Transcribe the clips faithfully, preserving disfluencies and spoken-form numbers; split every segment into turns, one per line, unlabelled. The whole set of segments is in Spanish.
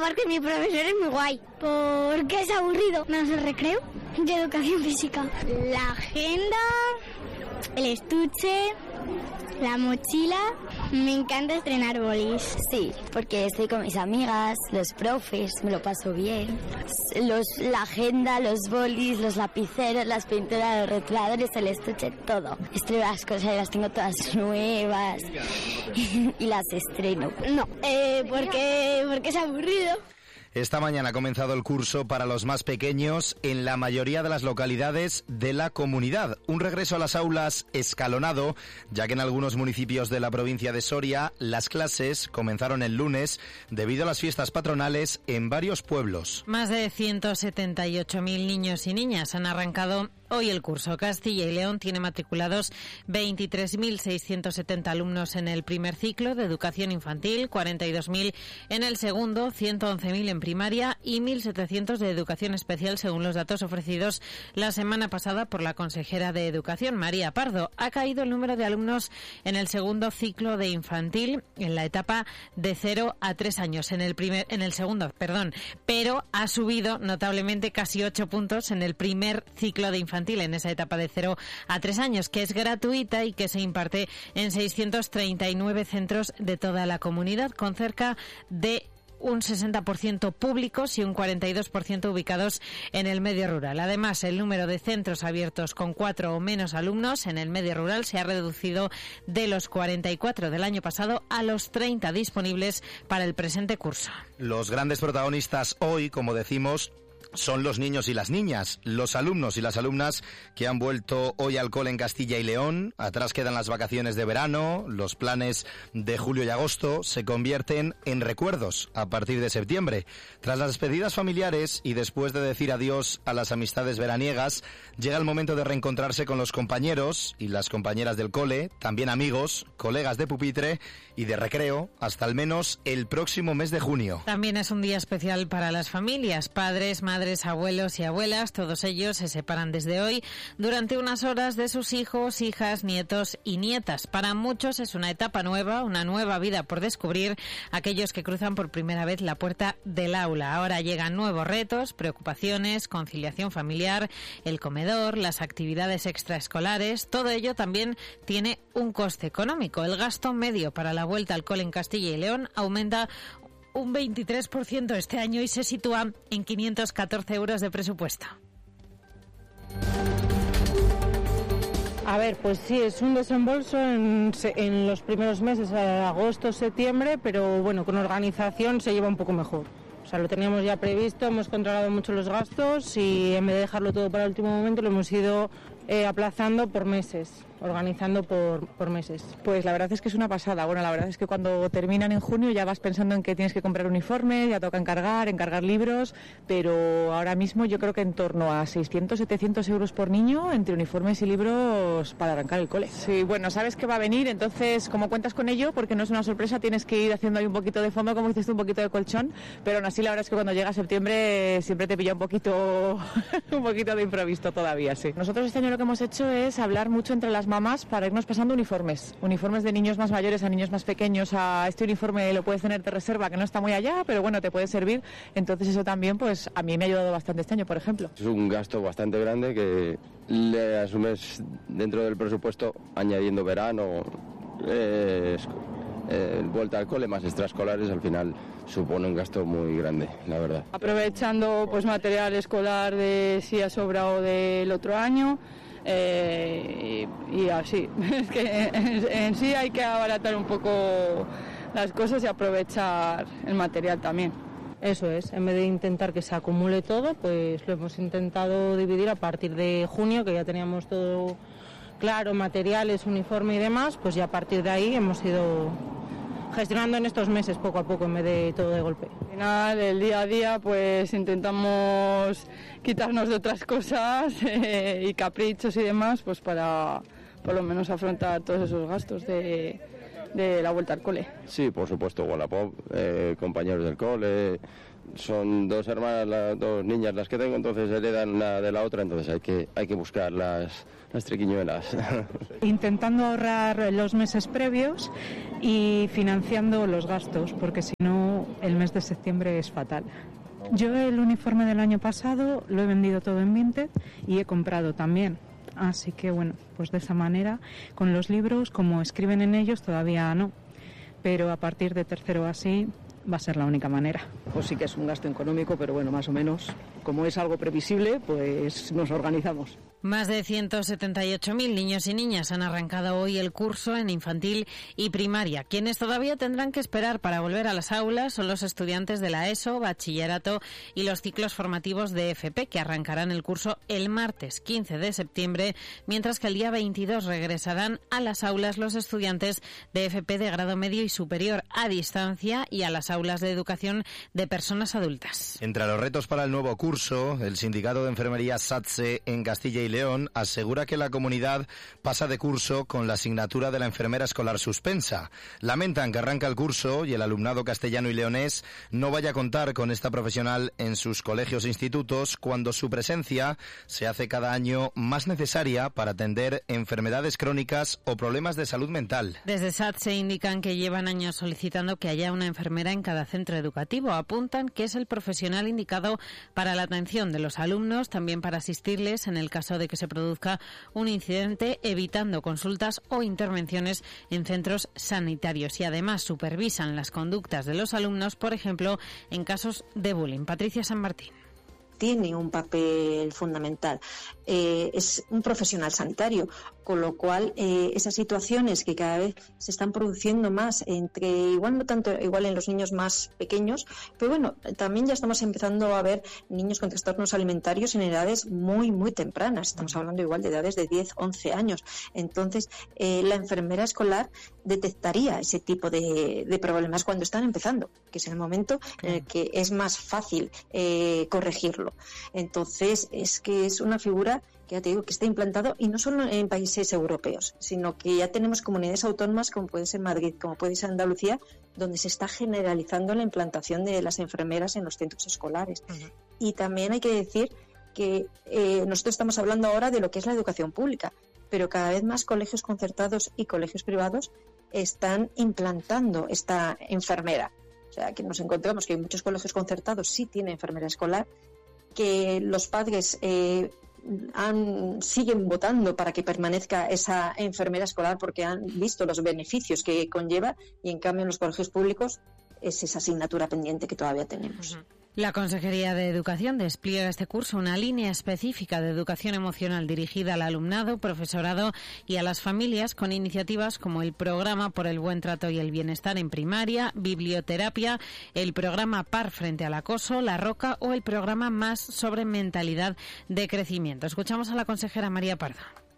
porque mi profesor es muy guay. Porque es aburrido. No es el recreo de educación física. La agenda, el estuche, la mochila. Me encanta estrenar bolis.
Sí, porque estoy con mis amigas, los profes, me lo paso bien. Los, la agenda, los bolis, los lapiceros, las pinturas, los rotuladores, el estuche, todo. Estreno las cosas y las tengo todas nuevas y las estreno.
No, eh, porque, porque es aburrido.
Esta mañana ha comenzado el curso para los más pequeños en la mayoría de las localidades de la comunidad. Un regreso a las aulas escalonado, ya que en algunos municipios de la provincia de Soria las clases comenzaron el lunes debido a las fiestas patronales en varios pueblos.
Más de ciento setenta y ocho mil niños y niñas han arrancado hoy el curso. Castilla y León tiene matriculados veintitrés mil seiscientos setenta alumnos en el primer ciclo de educación infantil, cuarenta y dos mil en el segundo, ciento once mil en primaria y mil setecientos de educación especial, según los datos ofrecidos la semana pasada por la consejera de Educación, María Pardo. Ha caído el número de alumnos en el segundo ciclo de infantil, en la etapa de cero a tres años, en el primer, en el segundo, perdón, pero ha subido notablemente casi ocho puntos en el primer ciclo de infantil, en esa etapa de cero a tres años, que es gratuita y que se imparte en seiscientos treinta y nueve centros de toda la comunidad, con cerca de un sesenta por ciento públicos y un cuarenta y dos por ciento ubicados en el medio rural. Además, el número de centros abiertos con cuatro o menos alumnos en el medio rural se ha reducido de los cuarenta y cuatro del año pasado a los treinta disponibles para el presente curso.
Los grandes protagonistas hoy, como decimos, son los niños y las niñas, los alumnos y las alumnas que han vuelto hoy al cole en Castilla y León. Atrás quedan las vacaciones de verano, los planes de julio y agosto se convierten en recuerdos a partir de septiembre. Tras las despedidas familiares y después de decir adiós a las amistades veraniegas, llega el momento de reencontrarse con los compañeros y las compañeras del cole, también amigos, colegas de pupitre y de recreo, hasta al menos el próximo mes de junio.
También es un día especial para las familias, padres, madres, Madres, abuelos y abuelas, todos ellos se separan desde hoy durante unas horas de sus hijos, hijas, nietos y nietas. Para muchos es una etapa nueva, una nueva vida por descubrir, aquellos que cruzan por primera vez la puerta del aula. Ahora llegan nuevos retos, preocupaciones, conciliación familiar, el comedor, las actividades extraescolares. Todo ello también tiene un coste económico. El gasto medio para la vuelta al cole en Castilla y León aumenta un veintitrés por ciento este año y se sitúa en quinientos catorce euros de presupuesto.
A ver, pues sí, es un desembolso en, en los primeros meses, agosto, septiembre, pero bueno, con organización se lleva un poco mejor. O sea, lo teníamos ya previsto, hemos controlado mucho los gastos y en vez de dejarlo todo para el último momento lo hemos ido eh, aplazando por meses, organizando por, por meses.
Pues la verdad es que es una pasada. Bueno, la verdad es que cuando terminan en junio ya vas pensando en que tienes que comprar uniformes, ya toca encargar, encargar libros, pero ahora mismo yo creo que en torno a seiscientos, setecientos euros por niño entre uniformes y libros para arrancar el cole. Sí, bueno, sabes que va a venir, entonces como cuentas con ello, porque no es una sorpresa, tienes que ir haciendo ahí un poquito de fondo, como dices tú, un poquito de colchón, pero aún así la verdad es que cuando llega septiembre siempre te pilla un poquito, un poquito de imprevisto todavía, sí. Nosotros este año lo que hemos hecho es hablar mucho entre las mamás para irnos pasando uniformes, uniformes de niños más mayores a niños más pequeños. A este uniforme lo puedes tener de reserva, que no está muy allá, pero bueno, te puede servir. Entonces eso también, pues a mí me ha ayudado bastante este año, por ejemplo.
Es un gasto bastante grande que le asumes dentro del presupuesto añadiendo verano, eh, eh, vuelta al cole más extraescolares, al final supone un gasto muy grande, la verdad.
Aprovechando pues material escolar de si ha sobrado del otro año. Eh, y, y así, es que en, en sí hay que abaratar un poco las cosas y aprovechar el material también. Eso es, en vez de intentar que se acumule todo, pues lo hemos intentado dividir a partir de junio, que ya teníamos todo claro, materiales, uniforme y demás, pues ya a partir de ahí hemos ido gestionando en estos meses poco a poco en vez de todo de golpe. Al final, el día a día, pues intentamos quitarnos de otras cosas eh, y caprichos y demás, pues para por lo menos afrontar todos esos gastos de, de la vuelta al cole.
Sí, por supuesto, Wallapop, eh, compañeros del cole, son dos hermanas, las dos niñas las que tengo, entonces heredan una de la otra, entonces hay que, hay que buscar las, las triquiñuelas.
Intentando ahorrar los meses previos y financiando los gastos, porque si no
el mes de septiembre es fatal. Yo el uniforme del año pasado lo he vendido todo en Vinted y he comprado también. Así que bueno, pues de esa manera, con los libros, como escriben en ellos, todavía no. Pero a partir de tercero así va a ser la única manera.
Pues sí que es un gasto económico, pero bueno, más o menos, como es algo previsible, pues nos organizamos.
Más de ciento setenta y ocho mil niños y niñas han arrancado hoy el curso en infantil y primaria. Quienes todavía tendrán que esperar para volver a las aulas son los estudiantes de la ESO, bachillerato y los ciclos formativos de F P, que arrancarán el curso el martes quince de septiembre, mientras que el día veintidós regresarán a las aulas los estudiantes de F P de grado medio y superior a distancia y a las aulas de educación de personas adultas.
Entre los retos para el nuevo curso, el sindicato de enfermería SATSE en Castilla y León asegura que la comunidad pasa de curso con la asignatura de la enfermera escolar suspensa. Lamentan que arranca el curso y el alumnado castellano y leonés no vaya a contar con esta profesional en sus colegios e institutos cuando su presencia se hace cada año más necesaria para atender enfermedades crónicas o problemas de salud mental.
Desde SATSE indican que llevan años solicitando que haya una enfermera en cada centro educativo. Apuntan que es el profesional indicado para la atención de los alumnos, también para asistirles en el caso de que se produzca un incidente, evitando consultas o intervenciones en centros sanitarios, y además supervisan las conductas de los alumnos, por ejemplo, en casos de bullying. Patricia San Martín.
Tiene un papel fundamental. Eh, es un profesional sanitario, con lo cual eh, esas situaciones que cada vez se están produciendo más, entre igual no tanto igual en los niños más pequeños, pero bueno, también ya estamos empezando a ver niños con trastornos alimentarios en edades muy, muy tempranas. Estamos hablando igual de edades de diez, once años. Entonces, eh, la enfermera escolar detectaría ese tipo de, de problemas cuando están empezando, que es el momento en el que es más fácil eh, corregirlo. Entonces, es que es una figura que ya te digo que está implantado, y no solo en países europeos, sino que ya tenemos comunidades autónomas como puede ser Madrid, como puede ser Andalucía, donde se está generalizando la implantación de las enfermeras en los centros escolares. Uh-huh. Y también hay que decir que eh, nosotros estamos hablando ahora de lo que es la educación pública, pero cada vez más colegios concertados y colegios privados están implantando esta enfermera. O sea, que nos encontramos que muchos colegios concertados sí tienen enfermera escolar, que los padres eh, han, siguen votando para que permanezca esa enfermera escolar porque han visto los beneficios que conlleva, y en cambio en los colegios públicos es esa asignatura pendiente que todavía tenemos.
Uh-huh. La Consejería de Educación despliega este curso una línea específica de educación emocional dirigida al alumnado, profesorado y a las familias, con iniciativas como el Programa por el Buen Trato y el Bienestar en Primaria, Biblioterapia, el Programa Par frente al acoso, La Roca o el Programa Más sobre mentalidad de crecimiento. Escuchamos a la consejera María Pardo.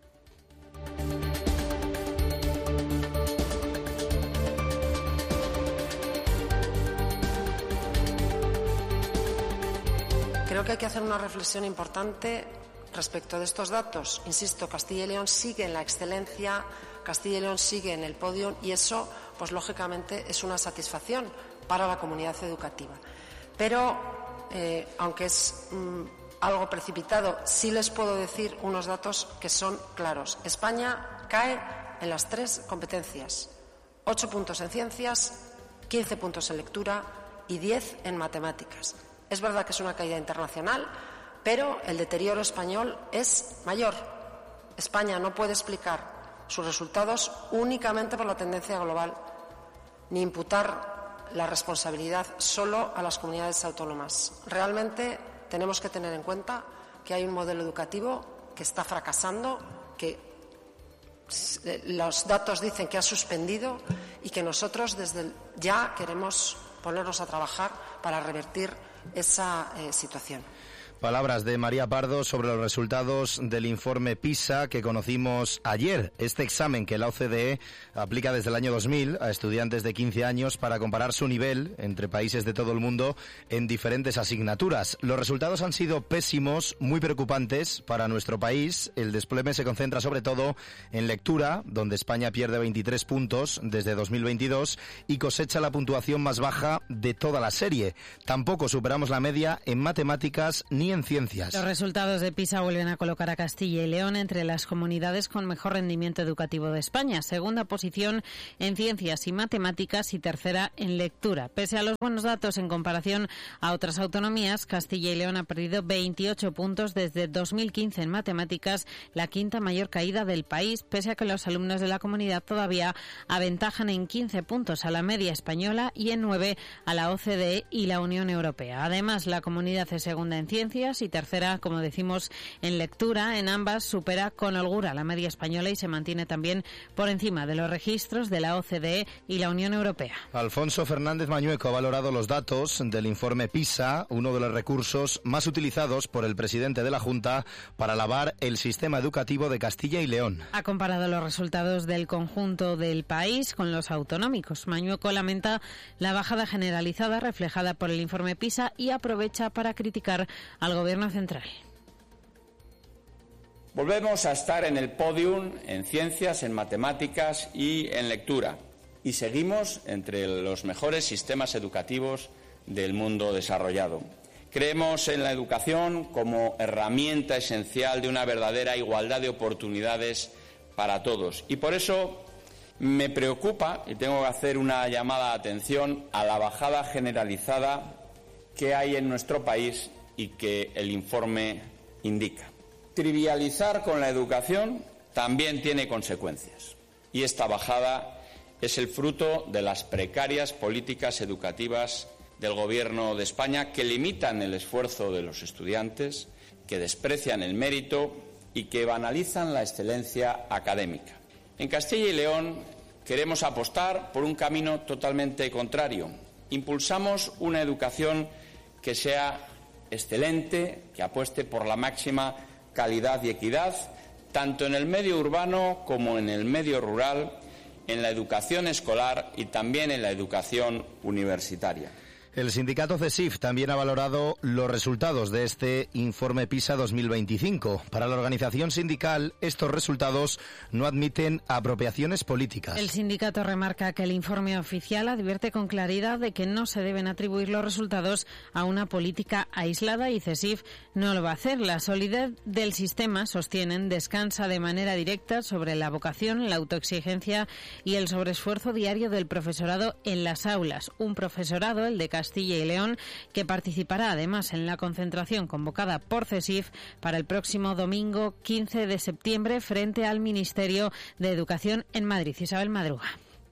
Creo que hay que hacer una reflexión importante respecto de estos datos. Insisto, Castilla y León sigue en la excelencia, Castilla y León sigue en el podio, y eso, pues lógicamente, es una satisfacción para la comunidad educativa. Pero, eh, aunque es mm, algo precipitado, sí les puedo decir unos datos que son claros. España cae en las tres competencias: ocho puntos en ciencias, quince puntos en lectura y diez en matemáticas. Es verdad que es una caída internacional, pero el deterioro español es mayor. España no puede explicar sus resultados únicamente por la tendencia global, ni imputar la responsabilidad solo a las comunidades autónomas. Realmente tenemos que tener en cuenta que hay un modelo educativo que está fracasando, que los datos dicen que ha suspendido, y que nosotros desde ya queremos ponernos a trabajar para revertir esa eh, situación.
Palabras de María Pardo sobre los resultados del informe PISA que conocimos ayer. Este examen que la O C D E aplica desde el año dos mil a estudiantes de quince años para comparar su nivel entre países de todo el mundo en diferentes asignaturas. Los resultados han sido pésimos, muy preocupantes para nuestro país. El desplome se concentra sobre todo en lectura, donde España pierde veintitrés puntos desde dos mil veintidós y cosecha la puntuación más baja de toda la serie. Tampoco superamos la media en matemáticas ni y en ciencias.
Los resultados de PISA vuelven a colocar a Castilla y León entre las comunidades con mejor rendimiento educativo de España. Segunda posición en ciencias y matemáticas y tercera en lectura. Pese a los buenos datos en comparación a otras autonomías, Castilla y León ha perdido veintiocho puntos desde dos mil quince en matemáticas, la quinta mayor caída del país, pese a que los alumnos de la comunidad todavía aventajan en quince puntos a la media española y en nueve a la O C D E y la Unión Europea. Además, la comunidad es segunda en ciencias y tercera, como decimos, en lectura. En ambas supera con holgura la media española y se mantiene también por encima de los registros de la O C D E y la Unión Europea.
Alfonso Fernández Mañueco ha valorado los datos del informe PISA, uno de los recursos más utilizados por el presidente de la Junta para alabar el sistema educativo de Castilla y León.
Ha comparado los resultados del conjunto del país con los autonómicos. Mañueco lamenta la bajada generalizada reflejada por el informe PISA y aprovecha para criticar al Gobierno central.
Volvemos a estar en el podium en ciencias, en matemáticas y en lectura. Y seguimos entre los mejores sistemas educativos del mundo desarrollado. Creemos en la educación como herramienta esencial de una verdadera igualdad de oportunidades para todos. Y por eso me preocupa, y tengo que hacer una llamada de atención a la bajada generalizada que hay en nuestro país y que el informe indica. Trivializar con la educación también tiene consecuencias. Y esta bajada es el fruto de las precarias políticas educativas del Gobierno de España, que limitan el esfuerzo de los estudiantes, que desprecian el mérito y que banalizan la excelencia académica. En Castilla y León queremos apostar por un camino totalmente contrario. Impulsamos una educación que sea excelente, que apueste por la máxima calidad y equidad, tanto en el medio urbano como en el medio rural, en la educación escolar y también en la educación universitaria.
El sindicato CESIF también ha valorado los resultados de este informe PISA dos mil veinticinco. Para la organización sindical, estos resultados no admiten apropiaciones políticas.
El sindicato remarca que el informe oficial advierte con claridad de que no se deben atribuir los resultados a una política aislada y CESIF no lo va a hacer. La solidez del sistema, sostienen, descansa de manera directa sobre la vocación, la autoexigencia y el sobreesfuerzo diario del profesorado en las aulas. Un profesorado, el de Castilla y León, que participará además en la concentración convocada por CESIF para el próximo domingo quince de septiembre frente al Ministerio de Educación en Madrid. Isabel Madruga.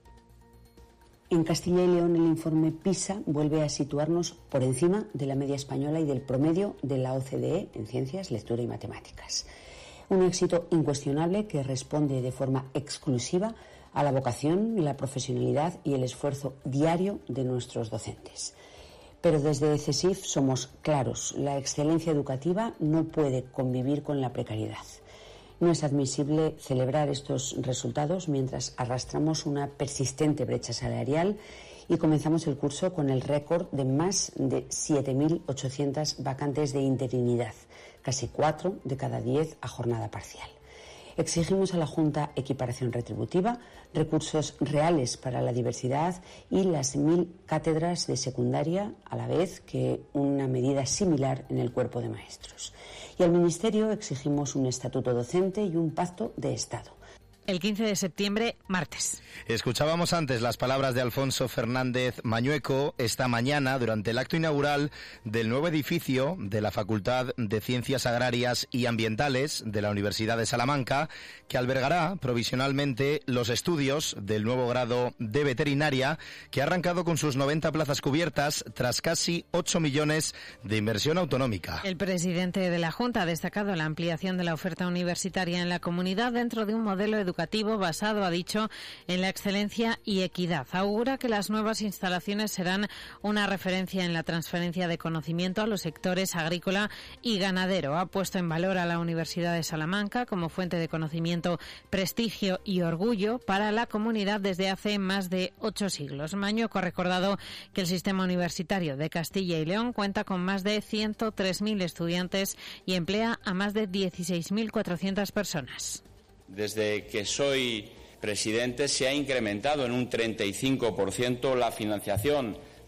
En Castilla y León el informe PISA vuelve a situarnos por encima de la media española y del promedio de la O C D E en ciencias, lectura y matemáticas. Un éxito incuestionable que responde de forma exclusiva a la vocación, la profesionalidad y el esfuerzo diario de nuestros docentes. Pero desde CESIF somos claros, la excelencia educativa no puede convivir con la precariedad. No es admisible celebrar estos resultados mientras arrastramos una persistente brecha salarial y comenzamos el curso con el récord de más de siete mil ochocientas vacantes de interinidad, casi cuatro de cada diez a jornada parcial. Exigimos a la Junta equiparación retributiva, recursos reales para la diversidad y las mil cátedras de secundaria, a la vez que una medida similar en el cuerpo de maestros. Y al Ministerio exigimos un estatuto docente y un pacto de Estado.
El quince de septiembre, martes.
Escuchábamos antes las palabras de Alfonso Fernández Mañueco esta mañana durante el acto inaugural del nuevo edificio de la Facultad de Ciencias Agrarias y Ambientales de la Universidad de Salamanca, que albergará provisionalmente los estudios del nuevo grado de veterinaria, que ha arrancado con sus noventa plazas cubiertas tras casi ocho millones de inversión autonómica.
El presidente de la Junta ha destacado la ampliación de la oferta universitaria en la comunidad dentro de un modelo educativo basado, ha dicho, en la excelencia y equidad. Augura que las nuevas instalaciones serán una referencia en la transferencia de conocimiento a los sectores agrícola y ganadero. Ha puesto en valor a la Universidad de Salamanca como fuente de conocimiento, prestigio y orgullo para la comunidad desde hace más de ocho siglos. Mañueco ha recordado que el sistema universitario de Castilla y León cuenta con más de ciento tres mil estudiantes y emplea a más de dieciséis mil cuatrocientas personas.
Desde que soy presidente se ha incrementado en un treinta y cinco por ciento la financiación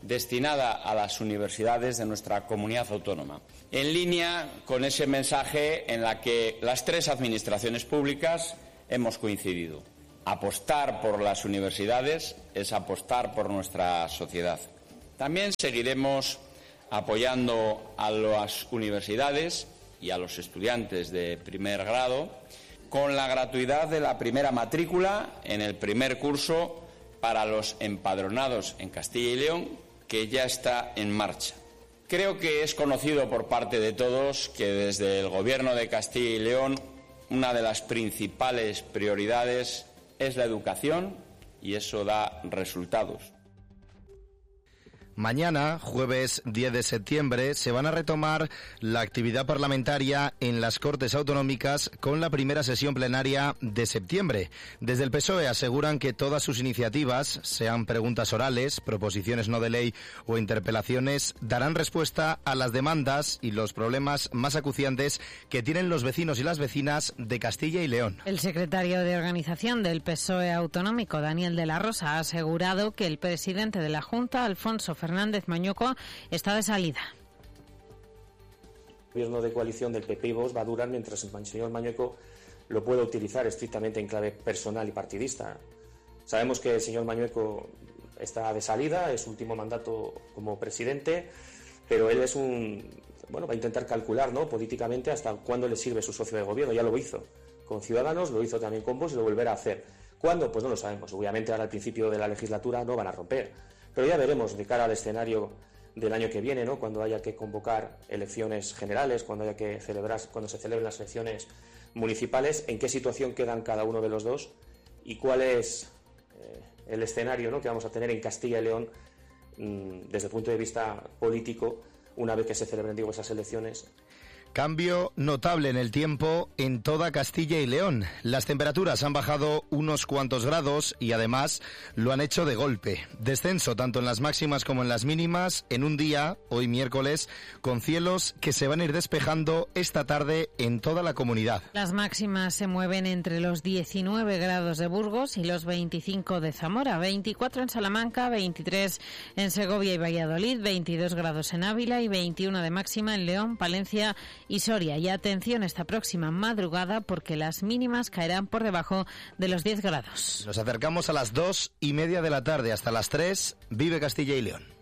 destinada a las universidades de nuestra comunidad autónoma, en línea con ese mensaje en la que las tres administraciones públicas hemos coincidido. Apostar por las universidades es apostar por nuestra sociedad. También seguiremos apoyando a las universidades y a los estudiantes de primer grado con la gratuidad de la primera matrícula en el primer curso para los empadronados en Castilla y León, que ya está en marcha. Creo que es conocido por parte de todos que desde el Gobierno de Castilla y León una de las principales prioridades es la educación y eso da resultados.
Mañana, jueves diez de septiembre, se van a retomar la actividad parlamentaria en las Cortes Autonómicas con la primera sesión plenaria de septiembre. Desde el P S O E aseguran que todas sus iniciativas, sean preguntas orales, proposiciones no de ley o interpelaciones, darán respuesta a las demandas y los problemas más acuciantes que tienen los vecinos y las vecinas de Castilla y León.
El secretario de organización del P S O E autonómico, Daniel de la Rosa, ha asegurado que el presidente de la Junta, Alfonso Fernández Mañueco, está de salida.
El gobierno de coalición del P P y Vox va a durar mientras el señor Mañueco lo pueda utilizar estrictamente en clave personal y partidista. Sabemos que el señor Mañueco está de salida, es su último mandato como presidente, pero él es un bueno va a intentar calcular, ¿no?, políticamente hasta cuándo le sirve su socio de gobierno. Ya lo hizo con Ciudadanos, lo hizo también con Vox y lo volverá a hacer. ¿Cuándo? Pues no lo sabemos. Obviamente ahora al principio de la legislatura no van a romper. Pero ya veremos de cara al escenario del año que viene, ¿no?, cuando haya que convocar elecciones generales, cuando haya que celebrar, cuando se celebren las elecciones municipales, en qué situación quedan cada uno de los dos y cuál es eh, el escenario, ¿no?, que vamos a tener en Castilla y León mmm, desde el punto de vista político una vez que se celebren, digo, esas elecciones.
Cambio notable en el tiempo en toda Castilla y León. Las temperaturas han bajado unos cuantos grados y además lo han hecho de golpe. Descenso tanto en las máximas como en las mínimas en un día, hoy miércoles, con cielos que se van a ir despejando esta tarde en toda la comunidad.
Las máximas se mueven entre los diecinueve grados de Burgos y los veinticinco de Zamora, veinticuatro en Salamanca, veintitrés en Segovia y Valladolid, veintidós grados en Ávila y veintiuno de máxima en León, Palencia y Soria. Y atención esta próxima madrugada porque las mínimas caerán por debajo de los diez grados.
Nos acercamos a las dos y media de la tarde. Hasta las tres. Vive Castilla y León.